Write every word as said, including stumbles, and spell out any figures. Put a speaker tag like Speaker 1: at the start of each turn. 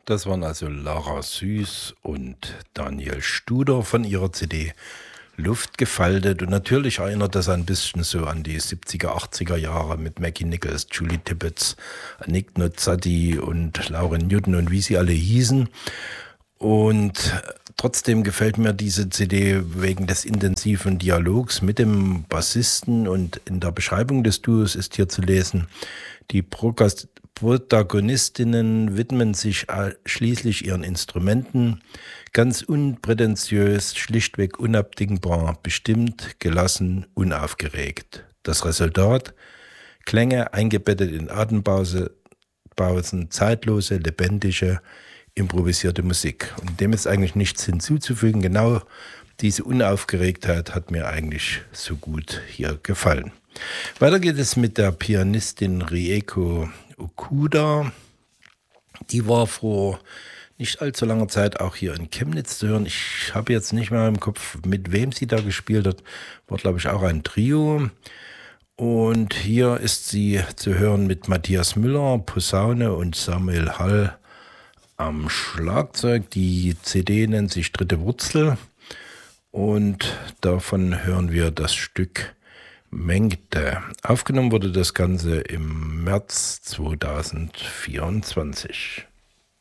Speaker 1: Das waren also Lara Süß und Daniel Studer von ihrer C D Luft gefaltet. Und natürlich erinnert das ein bisschen so an die siebziger, achtziger Jahre mit Mackie Nichols, Julie Tippett, Nick Nozzati und Lauren Newton und wie sie alle hießen. Und trotzdem gefällt mir diese C D wegen des intensiven Dialogs mit dem Bassisten, und in der Beschreibung des Duos ist hier zu lesen: Die Progas- Protagonistinnen widmen sich schließlich ihren Instrumenten, ganz unprätentiös, schlichtweg unabdingbar, bestimmt, gelassen, unaufgeregt. Das Resultat: Klänge eingebettet in Atempause, Pausen, zeitlose, lebendige, improvisierte Musik. Und dem ist eigentlich nichts hinzuzufügen. Genau diese Unaufgeregtheit hat mir eigentlich so gut hier gefallen. Weiter geht es mit der Pianistin Rieko Okuda. Die war vor nicht allzu langer Zeit auch hier in Chemnitz zu hören. Ich habe jetzt nicht mehr im Kopf, mit wem sie da gespielt hat. War, glaube ich, auch ein Trio. Und hier ist sie zu hören mit Matthias Müller, Posaune, und Samuel Hall am Schlagzeug. Die C D nennt sich Dritte Wurzel. Und davon hören wir das Stück Mengte. Aufgenommen wurde das Ganze im März zweitausendvierundzwanzig.